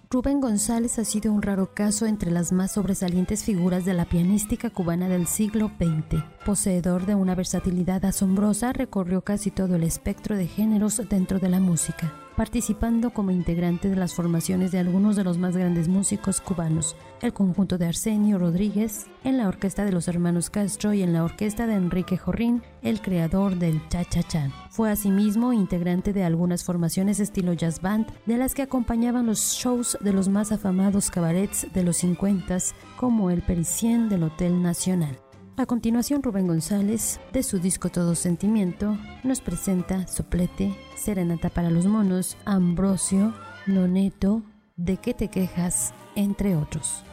Rubén González ha sido un raro caso entre las más sobresalientes figuras de la pianística cubana del siglo XX. Poseedor de una versatilidad asombrosa, recorrió casi todo el espectro de géneros dentro de la música, participando como integrante de las formaciones de algunos de los más grandes músicos cubanos, el conjunto de Arsenio Rodríguez, en la orquesta de los hermanos Castro y en la orquesta de Enrique Jorrín, el creador del cha-cha-cha. Fue asimismo integrante de algunas formaciones estilo jazz band, de las que acompañaban los shows de los más afamados cabarets de los 50s, como el Parisien del Hotel Nacional. A continuación, Rubén González, de su disco Todo Sentimiento, nos presenta Soplete, Serenata para los Monos, Ambrosio, Noneto, ¿De qué te quejas?, entre otros.